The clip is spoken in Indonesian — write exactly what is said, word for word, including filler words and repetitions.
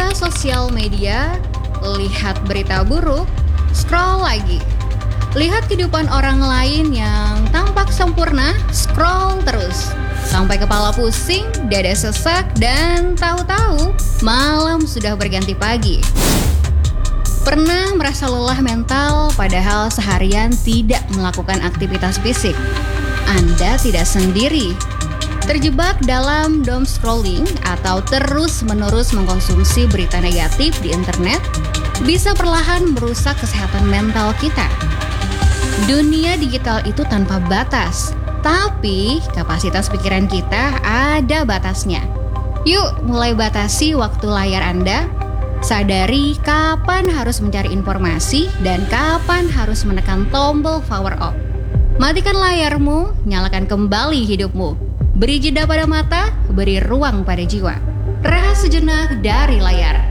Buka sosial media, lihat berita buruk, scroll lagi. Lihat kehidupan orang lain yang tampak sempurna, scroll terus. Sampai kepala pusing, dada sesak, dan tahu-tahu malam sudah berganti pagi. Pernah merasa lelah mental padahal seharian tidak melakukan aktivitas fisik? Anda tidak sendiri. Terjebak dalam doom scrolling atau terus-menerus mengkonsumsi berita negatif di internet bisa perlahan merusak kesehatan mental kita. Dunia digital itu tanpa batas, tapi kapasitas pikiran kita ada batasnya. Yuk mulai batasi waktu layar Anda. Sadari kapan harus mencari informasi dan kapan harus menekan tombol power off. Matikan layarmu, nyalakan kembali hidupmu. Beri jeda pada mata, beri ruang pada jiwa. Rehat sejenak dari layar.